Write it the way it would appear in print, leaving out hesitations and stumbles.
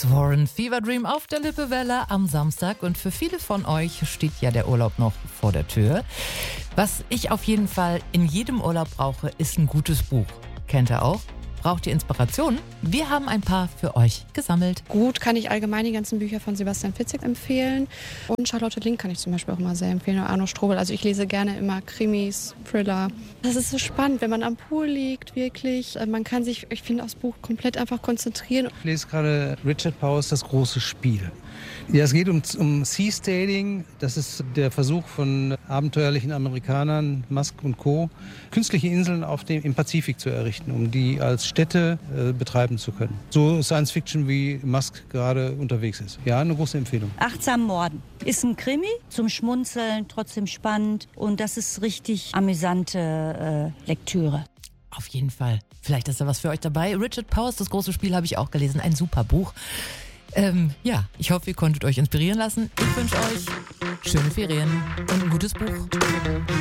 Niles Warren, Fever Dream auf der Lippewelle am Samstag. Und für viele von euch steht ja der Urlaub noch vor der Tür. Was ich auf jeden Fall in jedem Urlaub brauche, ist ein gutes Buch. Kennt ihr auch? Braucht ihr Inspiration? Wir haben ein paar für euch gesammelt. Gut kann ich allgemein die ganzen Bücher von Sebastian Fitzek empfehlen. Und Charlotte Link kann ich zum Beispiel auch immer sehr empfehlen. Oder Arno Strobel. Also ich lese gerne immer Krimis, Thriller. Das ist so spannend, wenn man am Pool liegt, wirklich. Man kann sich, ich finde, aufs Buch komplett einfach konzentrieren. Ich lese gerade Richard Powers Das große Spiel. Ja, es geht um Sea Stailing. Das ist der Versuch von abenteuerlichen Amerikanern, Musk und Co., künstliche Inseln im Pazifik zu errichten, um die als Städte betreiben zu können. So Science Fiction, wie Musk gerade unterwegs ist. Ja, eine große Empfehlung. Achtsam Morden ist ein Krimi, zum Schmunzeln, trotzdem spannend. Und das ist richtig amüsante Lektüre. Auf jeden Fall. Vielleicht ist da was für euch dabei. Richard Powers, Das große Spiel, habe ich auch gelesen. Ein super Buch. Ja, ich hoffe, ihr konntet euch inspirieren lassen. Ich wünsche euch schöne Ferien und ein gutes Buch.